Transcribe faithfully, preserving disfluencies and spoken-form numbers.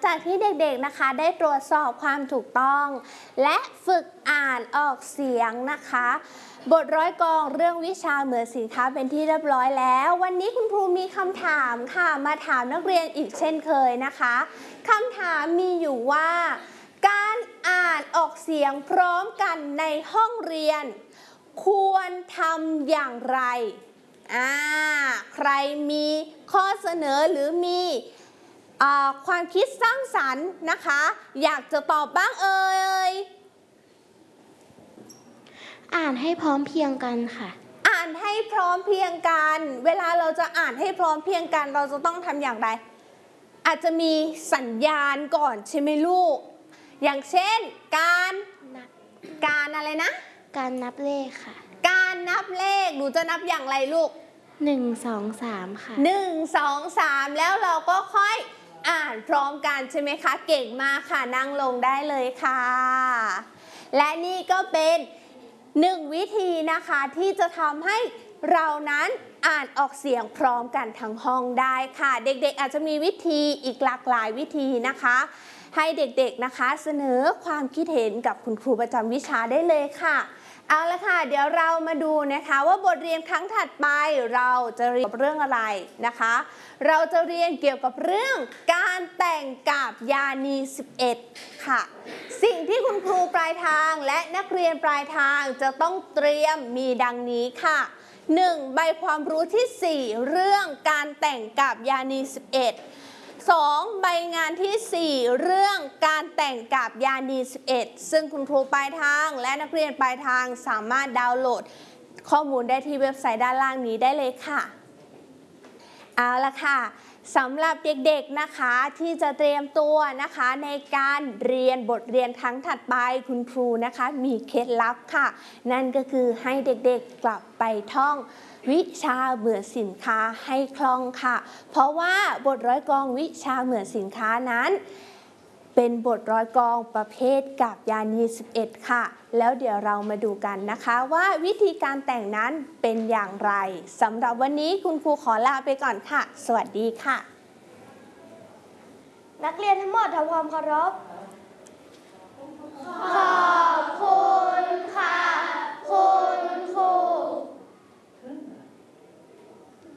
จากที่เด็กๆนะคะได้ตรวจสอบความถูกต้องและฝึกอ่านออกเสียงนะคะบทร้อยกลองเรื่องวิชาเหมือนสินค้าเป็นที่เรียบร้อยแล้ววันนี้คุณครูมีคำถามค่ะมาถามนักเรียนอีกเช่นเคยนะคะคำถามมีอยู่ว่าการอ่านออกเสียงพร้อมกันในห้องเรียนควรทำอย่างไรอ่าใครมีข้อเสนอหรือมีความคิดสร้างสรรค์นะคะอยากจะตอบบ้างเอ่ยอ่านให้พร้อมเพรียงกันค่ะอ่านให้พร้อมเพรียงกันเวลาเราจะอ่านให้พร้อมเพรียงกันเราจะต้องทำอย่างไรอาจจะมีสัญญาณก่อนใช่ไหมลูกอย่างเช่นการนับการอะไรนะการนับเลขค่ะการนับเลขหนูจะนับอย่างไรลูกหนึ่งสองสามค่ะหนึ่งสองสามแล้วเราก็ค่อยอ่านพร้อมกันใช่ไหมคะเก่งมากค่ะนั่งลงได้เลยค่ะและนี่ก็เป็นหนึ่งวิธีนะคะที่จะทำให้เรานั้นอ่านออกเสียงพร้อมกันทั้งห้องได้ค่ะเด็กๆอาจจะมีวิธีอีกหลากหลายวิธีนะคะให้เด็กๆนะคะเสนอความคิดเห็นกับคุณครูประจำวิชาได้เลยค่ะเอาละค่ะเดี๋ยวเรามาดูนะคะว่าบทเรียนครั้งถัดไปเราจะเรียนเรื่องอะไรนะคะเราจะเรียนเกี่ยวกับเรื่องการแต่งกาบยานีสิบเอ็ดค่ะสิ่งที่คุณครูปลายทางและนักเรียนปลายทางจะต้องเตรียมมีดังนี้ค่ะหนึ่งใบความรู้ที่สี่เรื่องการแต่งกาบยานีสิบเอ็ดสองใบงานที่สี่เรื่องการแต่งกาบยานีสิบเอ็ดซึ่งคุณครูปลายทางและนักเรียนปลายทางสามารถดาวน์โหลดข้อมูลได้ที่เว็บไซต์ด้านล่างนี้ได้เลยค่ะเอาละค่ะสำหรับเด็กๆนะคะที่จะเตรียมตัวนะคะในการเรียนบทเรียนครั้งถัดไปคุณครูนะคะมีเคล็ดลับค่ะนั่นก็คือให้เด็กๆกลับไปท่องวิชาเหมือนสินค้าให้คล่องค่ะเพราะว่าบทร้อยกลองวิชาเหมือนสินค้านั้นเป็นบทร้อยกลองประเภทกาบยานีสิบเอ็ดค่ะแล้วเดี๋ยวเรามาดูกันนะคะว่าวิธีการแต่งนั้นเป็นอย่างไรสำหรับวันนี้คุณครูขอลาไปก่อนค่ะสวัสดีค่ะนักเรียนทั้งหมดทำความเคารพขอบ